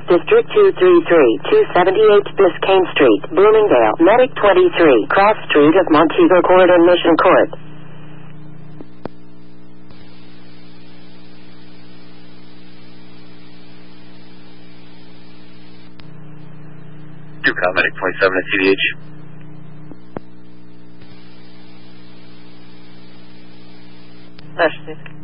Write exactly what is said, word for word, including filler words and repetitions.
District two thirty-three, two seventy-eight Biscayne Street, Bloomingdale, Medic twenty-three, Cross Street of Montego Court and Mission Court. Juvenile Medic twenty-seven at C D H. That's it.